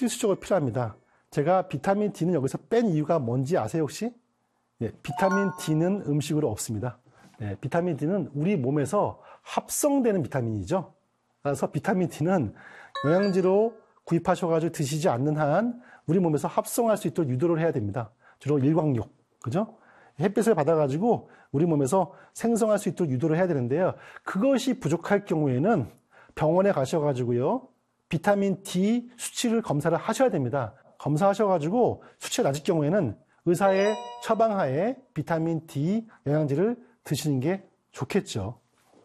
필수적으로 필요합니다. 제가 비타민 D는 여기서 뺀 이유가 뭔지 아세요, 혹시? 예, 비타민 D는 음식으로 없습니다. 예, 비타민 D는 우리 몸에서 합성되는 비타민이죠. 그래서 비타민 D는 영양제로 구입하셔가지고 드시지 않는 한 우리 몸에서 합성할 수 있도록 유도를 해야 됩니다. 주로 일광욕, 그죠? 햇빛을 받아가지고 우리 몸에서 생성할 수 있도록 유도를 해야 되는데요. 그것이 부족할 경우에는 병원에 가셔가지고요, 비타민 D 수치를 검사를 하셔야 됩니다. 검사하셔가지고 수치가 낮을 경우에는 의사의 처방하에 비타민 D 영양제를 드시는 게 좋겠죠.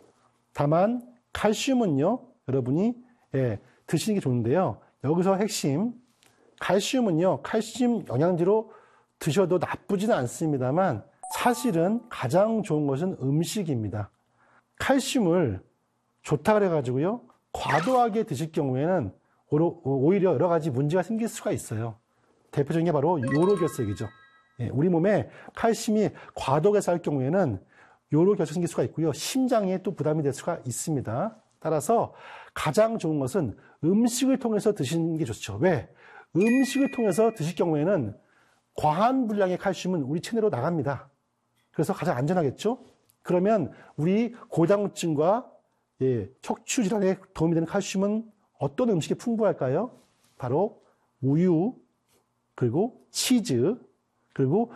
다만 칼슘은요, 여러분이 드시는 게 좋은데요. 여기서 핵심, 칼슘은요, 칼슘 영양제로 드셔도 나쁘지는 않습니다만 사실은 가장 좋은 것은 음식입니다. 칼슘을 좋다 그래가지고요, 과도하게 드실 경우에는 오히려 여러 가지 문제가 생길 수가 있어요. 대표적인 게 바로 요로결석이죠. 우리 몸에 칼슘이 과도하게 쌓일 경우에는 요로결석이 생길 수가 있고요. 심장에 또 부담이 될 수가 있습니다. 따라서 가장 좋은 것은 음식을 통해서 드시는 게 좋죠. 왜? 음식을 통해서 드실 경우에는 과한 분량의 칼슘은 우리 체내로 나갑니다. 그래서 가장 안전하겠죠? 그러면 우리 고장증과 척추 질환에 도움이 되는 칼슘은 어떤 음식에 풍부할까요? 바로 우유, 그리고 치즈, 그리고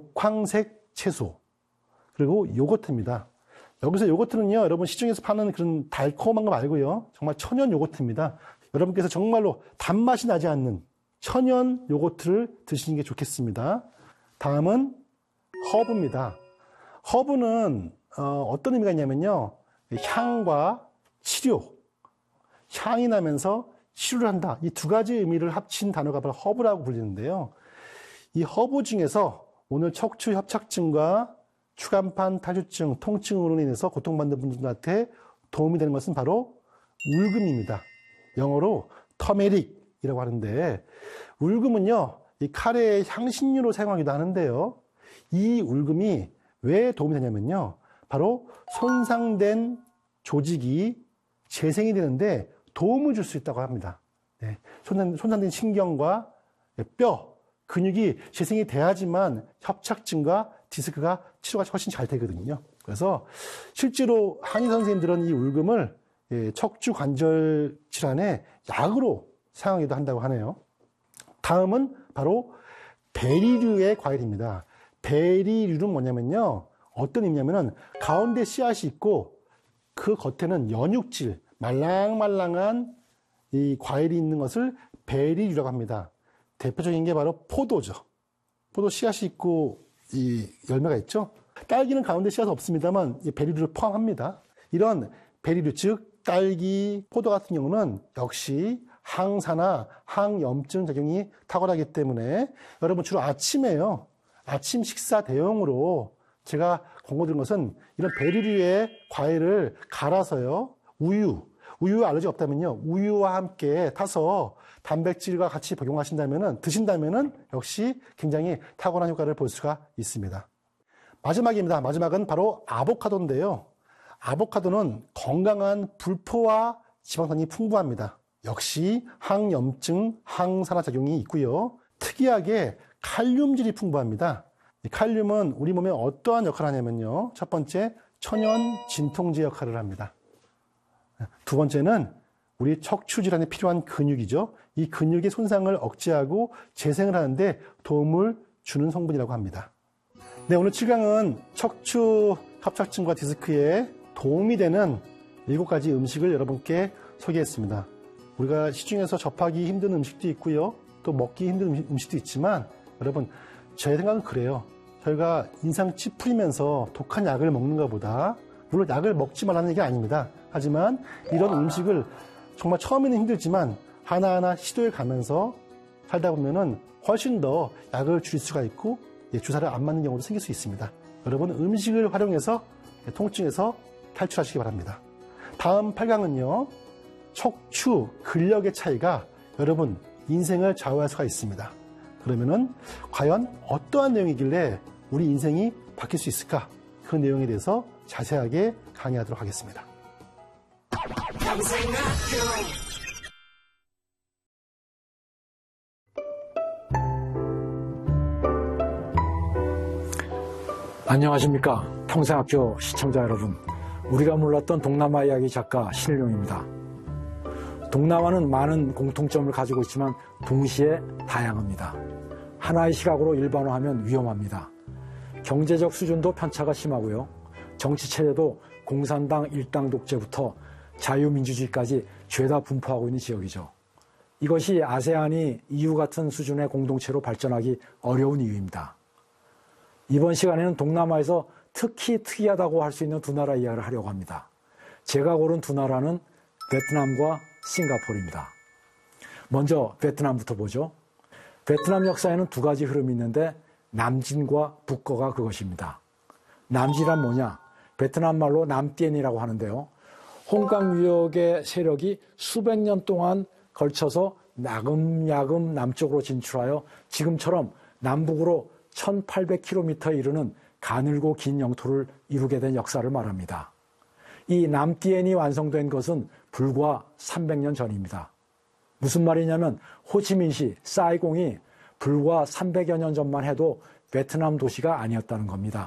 녹황색 채소, 그리고 요거트입니다. 여기서 요거트는요, 여러분 시중에서 파는 그런 달콤한 거 말고요, 정말 천연 요거트입니다. 여러분께서 정말로 단맛이 나지 않는 천연 요거트를 드시는 게 좋겠습니다. 다음은 허브입니다. 허브는 어떤 의미가 있냐면요, 향과 치료, 향이 나면서 치료를 한다. 이 두 가지 의미를 합친 단어가 바로 허브라고 불리는데요. 이 허브 중에서 오늘 척추 협착증과 추간판 탈주증, 통증으로 인해서 고통받는 분들한테 도움이 되는 것은 바로 울금입니다. 영어로 터메릭이라고 하는데, 울금은요, 이 카레의 향신료로 사용하기도 하는데요. 이 울금이 왜 도움이 되냐면요, 바로 손상된 조직이 재생이 되는데 도움을 줄 수 있다고 합니다. 손상된 신경과 뼈, 근육이 재생이 돼야지만 협착증과 디스크가 치료가 훨씬 잘 되거든요. 그래서 실제로 한의 선생님들은 이 울금을 척추 관절 질환의 약으로 사용하기도 한다고 하네요. 다음은 바로 베리류의 과일입니다. 베리류는 뭐냐면요, 어떤 의미냐면은 가운데 씨앗이 있고 그 겉에는 연육질, 말랑말랑한 이 과일이 있는 것을 베리류라고 합니다. 대표적인 게 바로 포도죠. 포도 씨앗이 있고 이 열매가 있죠. 딸기는 가운데 씨앗이 없습니다만 이 베리류를 포함합니다. 이런 베리류, 즉 딸기, 포도 같은 경우는 역시 항산화, 항염증 작용이 탁월하기 때문에 여러분 주로 아침에요, 아침 식사 대용으로 제가 권고드린 것은 이런 베리류의 과일을 갈아서요, 우유 알러지 없다면요, 우유와 함께 타서 단백질과 같이 복용하신다면은, 드신다면은 역시 굉장히 탁월한 효과를 볼 수가 있습니다. 마지막입니다. 마지막은 바로 아보카도인데요. 아보카도는 건강한 불포화 지방산이 풍부합니다. 역시 항염증, 항산화 작용이 있고요. 특이하게 칼륨질이 풍부합니다. 이 칼륨은 우리 몸에 어떠한 역할을 하냐면요, 첫 번째, 천연 진통제 역할을 합니다. 두 번째는 우리 척추 질환에 필요한 근육이죠. 이 근육의 손상을 억제하고 재생을 하는데 도움을 주는 성분이라고 합니다. 네, 오늘 7강은 척추 협착증과 디스크에 도움이 되는 7가지 음식을 여러분께 소개했습니다. 우리가 시중에서 접하기 힘든 음식도 있고요, 또 먹기 힘든 음식도 있지만 여러분, 제 생각은 그래요. 저희가 인상 찌푸리면서 독한 약을 먹는 것보다, 물론 약을 먹지 말라는 얘기 아닙니다. 하지만 이런 음식을 정말 처음에는 힘들지만 하나하나 시도해 가면서 살다 보면은 훨씬 더 약을 줄일 수가 있고 주사를 안 맞는 경우도 생길 수 있습니다. 여러분, 음식을 활용해서 통증에서 탈출하시기 바랍니다. 다음 8강은요, 척추 근력의 차이가 여러분 인생을 좌우할 수가 있습니다. 그러면은 과연 어떠한 내용이길래 우리 인생이 바뀔 수 있을까? 그 내용에 대해서 자세하게 강의하도록 하겠습니다. 안녕하십니까. 평생학교 시청자 여러분. 우리가 몰랐던 동남아 이야기 작가 신일용입니다. 동남아는 많은 공통점을 가지고 있지만 동시에 다양합니다. 하나의 시각으로 일반화하면 위험합니다. 경제적 수준도 편차가 심하고요. 정치 체제도 공산당 일당 독재부터 자유민주주의까지 죄다 분포하고 있는 지역이죠. 이것이 아세안이 EU 같은 수준의 공동체로 발전하기 어려운 이유입니다. 이번 시간에는 동남아에서 특히 특이하다고 할 수 있는 두 나라 이야기를 하려고 합니다. 제가 고른 두 나라는 베트남과 싱가포르입니다. 먼저 베트남부터 보죠. 베트남 역사에는 두 가지 흐름이 있는데 남진과 북거가 그것입니다. 남진란 뭐냐? 베트남 말로 남띠엔이라고 하는데요. 홍강 유역의 세력이 수백 년 동안 걸쳐서 야금야금 남쪽으로 진출하여 지금처럼 남북으로 1800km에 이르는 가늘고 긴 영토를 이루게 된 역사를 말합니다. 이 남띠엔이 완성된 것은 불과 300년 전입니다. 무슨 말이냐면 호치민시, 사이공이 불과 300여 년 전만 해도 베트남 도시가 아니었다는 겁니다.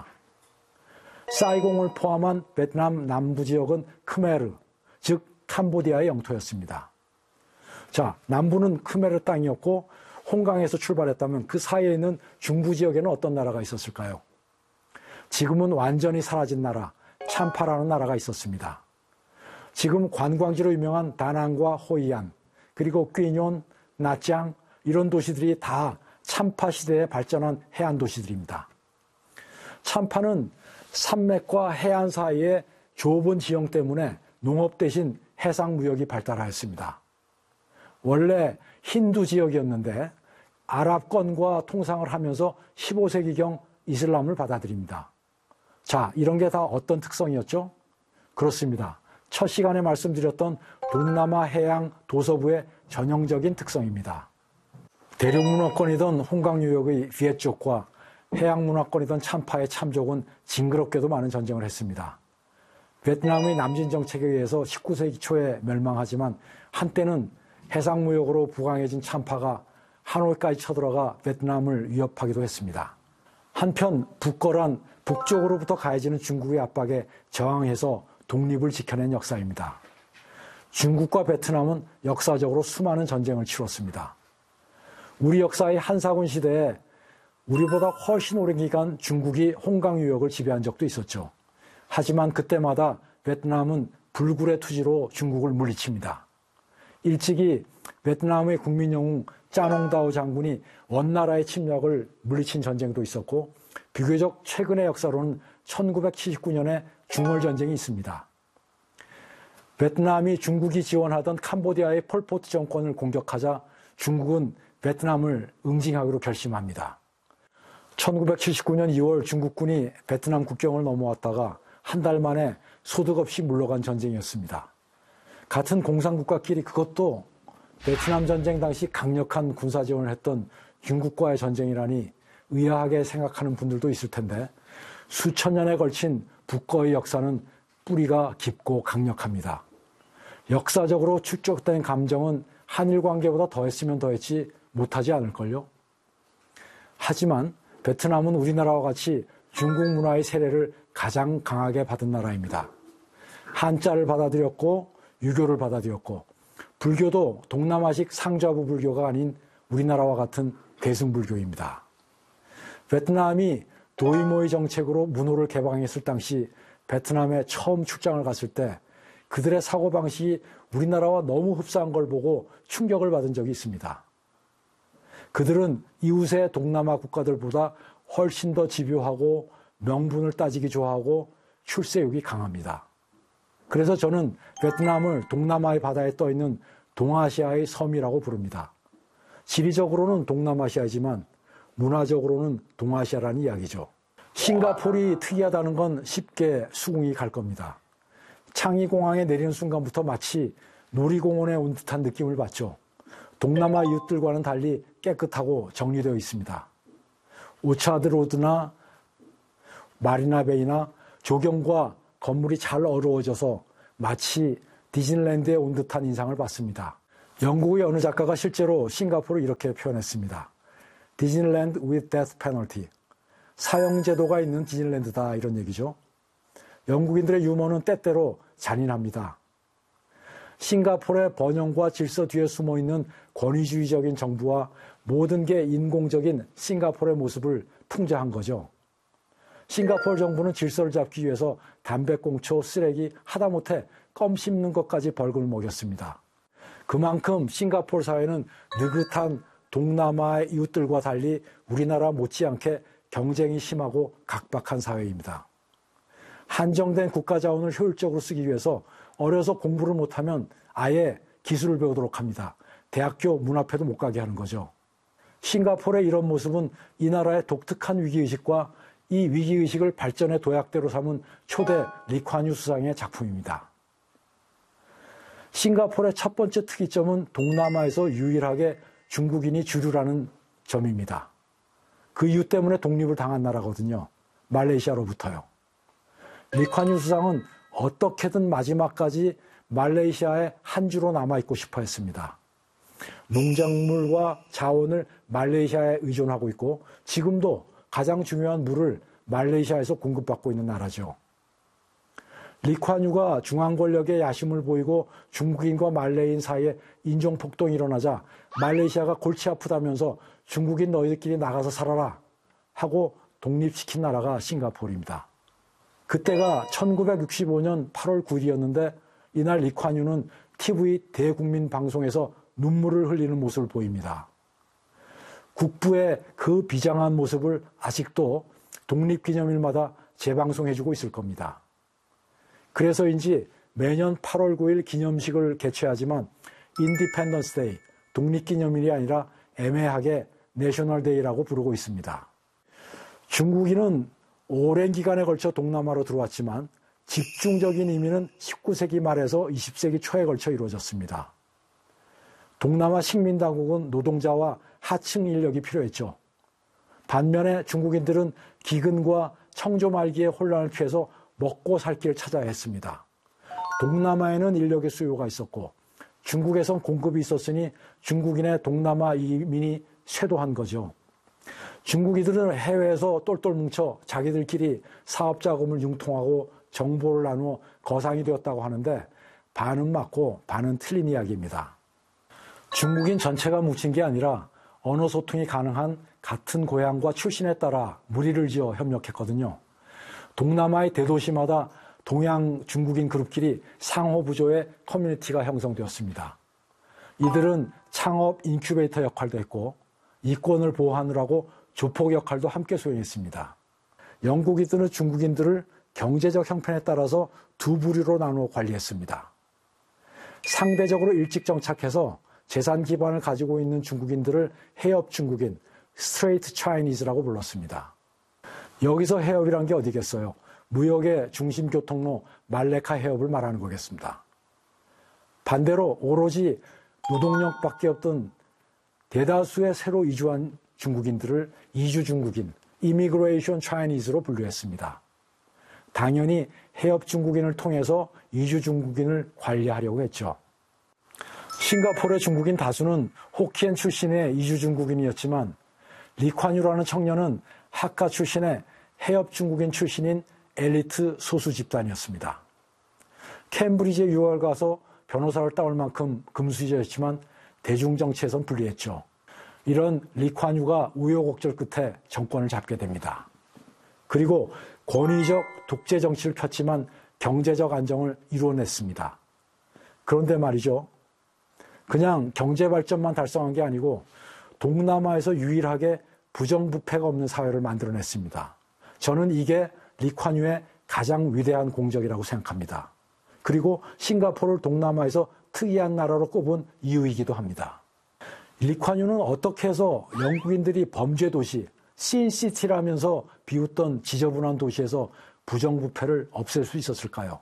사이공을 포함한 베트남 남부 지역은 크메르, 즉 캄보디아의 영토였습니다. 자, 남부는 크메르 땅이었고 홍강에서 출발했다면 그 사이에 있는 중부 지역에는 어떤 나라가 있었을까요? 지금은 완전히 사라진 나라, 참파라는 나라가 있었습니다. 지금 관광지로 유명한 다낭과 호이안, 그리고 뀌뇽, 나짱 이런 도시들이 다 참파 시대에 발전한 해안 도시들입니다. 참파는 산맥과 해안 사이의 좁은 지형 때문에 농업 대신 해상 무역이 발달하였습니다. 원래 힌두 지역이었는데 아랍권과 통상을 하면서 15세기경 이슬람을 받아들입니다. 자, 이런 게 다 어떤 특성이었죠? 그렇습니다. 첫 시간에 말씀드렸던 동남아 해양 도서부의 전형적인 특성입니다. 대륙문화권이던 홍강유역의 비엣족과 해양문화권이던 참파의 참족은 징그럽게도 많은 전쟁을 했습니다. 베트남의 남진 정책에 의해서 19세기 초에 멸망하지만 한때는 해상무역으로 부강해진 참파가 하노이까지 쳐들어가 베트남을 위협하기도 했습니다. 한편 북거란 북쪽으로부터 가해지는 중국의 압박에 저항해서 독립을 지켜낸 역사입니다. 중국과 베트남은 역사적으로 수많은 전쟁을 치렀습니다. 우리 역사의 한사군 시대에 우리보다 훨씬 오랜 기간 중국이 홍강 유역을 지배한 적도 있었죠. 하지만 그때마다 베트남은 불굴의 투지로 중국을 물리칩니다. 일찍이 베트남의 국민영웅 짜농다오 장군이 원나라의 침략을 물리친 전쟁도 있었고 비교적 최근의 역사로는 1979년에 중월전쟁이 있습니다. 베트남이 중국이 지원하던 캄보디아의 폴포트 정권을 공격하자 중국은 베트남을 응징하기로 결심합니다. 1979년 2월 중국군이 베트남 국경을 넘어왔다가 한 달 만에 소득 없이 물러간 전쟁이었습니다. 같은 공산국가끼리 그것도 베트남 전쟁 당시 강력한 군사 지원을 했던 중국과의 전쟁이라니 의아하게 생각하는 분들도 있을 텐데 수천 년에 걸친 북거의 역사는 뿌리가 깊고 강력합니다. 역사적으로 축적된 감정은 한일 관계보다 더했으면 더했지 못하지 않을걸요. 하지만 베트남은 우리나라와 같이 중국 문화의 세례를 가장 강하게 받은 나라입니다. 한자를 받아들였고 유교를 받아들였고 불교도 동남아식 상좌부 불교가 아닌 우리나라와 같은 대승불교입니다. 베트남이 도이모의 정책으로 문호를 개방했을 당시 베트남에 처음 출장을 갔을 때 그들의 사고방식이 우리나라와 너무 흡사한 걸 보고 충격을 받은 적이 있습니다. 그들은 이웃의 동남아 국가들보다 훨씬 더 집요하고 명분을 따지기 좋아하고 출세욕이 강합니다. 그래서 저는 베트남을 동남아의 바다에 떠있는 동아시아의 섬이라고 부릅니다. 지리적으로는 동남아시아이지만 문화적으로는 동아시아라는 이야기죠. 싱가포르이 특이하다는 건 쉽게 수긍이 갈 겁니다. 창의공항에 내리는 순간부터 마치 놀이공원에 온 듯한 느낌을 받죠. 동남아 이웃들과는 달리 깨끗하고 정리되어 있습니다. 오차드 로드나 마리나베이나 조경과 건물이 잘 어우러져서 마치 디즈니랜드에 온 듯한 인상을 받습니다. 영국의 어느 작가가 실제로 싱가포르를 이렇게 표현했습니다. 디즈니랜드 with death penalty. 사형제도가 있는 디즈니랜드다 이런 얘기죠. 영국인들의 유머는 때때로 잔인합니다. 싱가포르의 번영과 질서 뒤에 숨어있는 권위주의적인 정부와 모든 게 인공적인 싱가포르의 모습을 풍자한 거죠. 싱가포르 정부는 질서를 잡기 위해서 담배꽁초, 쓰레기, 하다못해 껌 씹는 것까지 벌금을 먹였습니다. 그만큼 싱가포르 사회는 느긋한 동남아의 이웃들과 달리 우리나라 못지않게 경쟁이 심하고 각박한 사회입니다. 한정된 국가 자원을 효율적으로 쓰기 위해서 어려서 공부를 못하면 아예 기술을 배우도록 합니다. 대학교 문 앞에도 못 가게 하는 거죠. 싱가포르의 이런 모습은 이 나라의 독특한 위기의식과 이 위기의식을 발전의 도약대로 삼은 초대 리콴유 수상의 작품입니다. 싱가포르의 첫 번째 특이점은 동남아에서 유일하게 중국인이 주류라는 점입니다. 그 이유 때문에 독립을 당한 나라거든요. 말레이시아로부터요. 리콴유 수상은 어떻게든 마지막까지 말레이시아의 한 주로 남아있고 싶어 했습니다. 농작물과 자원을 말레이시아에 의존하고 있고 지금도 가장 중요한 물을 말레이시아에서 공급받고 있는 나라죠. 리콴유가 중앙 권력의 야심을 보이고 중국인과 말레이인 사이에 인종폭동이 일어나자 말레이시아가 골치 아프다면서 중국인 너희들끼리 나가서 살아라 하고 독립시킨 나라가 싱가포르입니다. 그때가 1965년 8월 9일이었는데 이날 리콴유는 TV 대국민 방송에서 눈물을 흘리는 모습을 보입니다. 국부의 그 비장한 모습을 아직도 독립기념일마다 재방송해주고 있을 겁니다. 그래서인지 매년 8월 9일 기념식을 개최하지만 인디펜던스 데이, 독립기념일이 아니라 애매하게 내셔널 데이라고 부르고 있습니다. 중국인은 오랜 기간에 걸쳐 동남아로 들어왔지만 집중적인 이민은 19세기 말에서 20세기 초에 걸쳐 이루어졌습니다. 동남아 식민당국은 노동자와 하층 인력이 필요했죠. 반면에 중국인들은 기근과 청조 말기의 혼란을 피해서 먹고 살 길을 찾아야 했습니다. 동남아에는 인력의 수요가 있었고 중국에선 공급이 있었으니 중국인의 동남아 이민이 쇄도한 거죠. 중국인들은 해외에서 똘똘 뭉쳐 자기들끼리 사업 자금을 융통하고 정보를 나누어 거상이 되었다고 하는데 반은 맞고 반은 틀린 이야기입니다. 중국인 전체가 뭉친 게 아니라 언어 소통이 가능한 같은 고향과 출신에 따라 무리를 지어 협력했거든요. 동남아의 대도시마다 동양 중국인 그룹끼리 상호부조의 커뮤니티가 형성되었습니다. 이들은 창업 인큐베이터 역할도 했고 이권을 보호하느라고 조폭 역할도 함께 수행했습니다. 영국인들은 중국인들을 경제적 형편에 따라서 두 부류로 나누어 관리했습니다. 상대적으로 일찍 정착해서 재산 기반을 가지고 있는 중국인들을 해협 중국인, 스트레이트 차이니즈라고 불렀습니다. 여기서 해협이란 게 어디겠어요? 무역의 중심 교통로 말레카 해협을 말하는 거겠습니다. 반대로 오로지 노동력밖에 없던 대다수의 새로 이주한 중국인들을 이주 중국인, 이미그레이션 차이니즈로 분류했습니다. 당연히 해협 중국인을 통해서 이주 중국인을 관리하려고 했죠. 싱가포르의 중국인 다수는 호키엔 출신의 이주 중국인이었지만 리콴유라는 청년은 하카 출신의 해협 중국인 출신인 엘리트 소수 집단이었습니다. 캠브리지에 유학을 가서 변호사를 따올 만큼 금수저였지만 대중정치에선 불리했죠. 이런 리콴유가 우여곡절 끝에 정권을 잡게 됩니다. 그리고 권위적 독재 정치를 폈지만 경제적 안정을 이루어냈습니다. 그런데 말이죠. 그냥 경제 발전만 달성한 게 아니고 동남아에서 유일하게 부정부패가 없는 사회를 만들어냈습니다. 저는 이게 리콴유의 가장 위대한 공적이라고 생각합니다. 그리고 싱가포르를 동남아에서 특이한 나라로 꼽은 이유이기도 합니다. 리콴유는 어떻게 해서 영국인들이 범죄 도시, 신시티라면서 비웃던 지저분한 도시에서 부정부패를 없앨 수 있었을까요?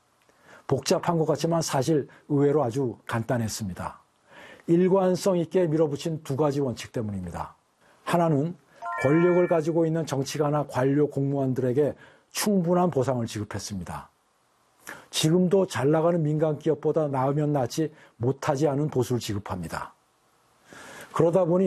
복잡한 것 같지만 사실 의외로 아주 간단했습니다. 일관성 있게 밀어붙인 두 가지 원칙 때문입니다. 하나는 권력을 가지고 있는 정치가나 관료 공무원들에게 충분한 보상을 지급했습니다. 지금도 잘 나가는 민간 기업보다 나으면 낫지 못하지 않은 보수를 지급합니다. 그러다 보니